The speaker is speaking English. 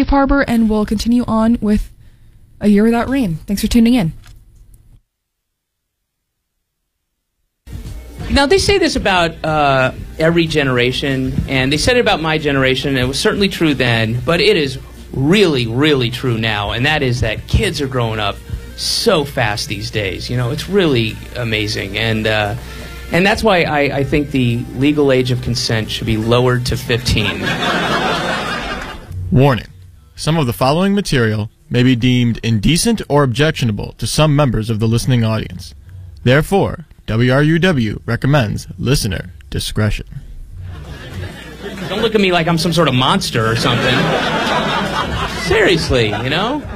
safe harbor, and we'll continue on with A Year Without Rain. Thanks for tuning in. Now, they say this about every generation, and they said it about my generation, and it was certainly true then, but it is really, really true now, and that is that kids are growing up so fast these days. You know, it's really amazing, and that's why I think the legal age of consent should be lowered to 15. Warning. Some of the following material may be deemed indecent or objectionable to some members of the listening audience. Therefore, WRUW recommends listener discretion. Don't look at me like I'm some sort of monster or something. Seriously, you know?